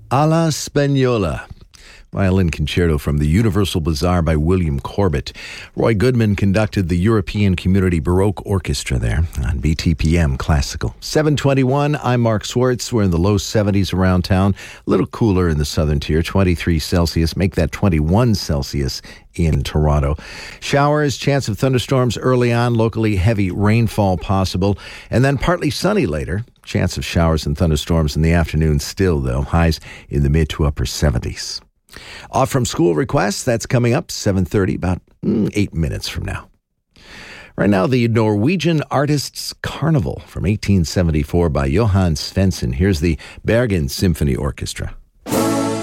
A la Spagnola. Violin Concerto from the Universal Bazaar by William Corbett. Roy Goodman conducted the European Community Baroque Orchestra there on BTPM Classical. 7:21, I'm Mark Swartz. We're in the low 70s around town. A little cooler in the southern tier, 23 Celsius. Make that 21 Celsius in Toronto. Showers, chance of thunderstorms early on, locally heavy rainfall possible, and then partly sunny later. Chance of showers and thunderstorms in the afternoon still, though. Highs in the mid to upper 70s. Off from school requests, that's coming up 7:30, about 8 minutes from now. Right now, the Norwegian Artists' Carnival from 1874 by Johan Svensson. Here's the Bergen Symphony Orchestra.